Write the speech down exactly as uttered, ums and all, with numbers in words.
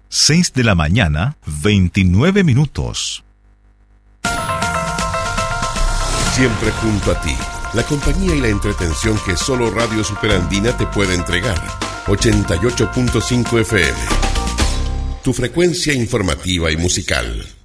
seis de la mañana, veintinueve minutos. Siempre junto a ti, la compañía y la entretención que solo Radio Superandina te puede entregar. ochenta y ocho punto cinco F M. Tu frecuencia informativa y musical.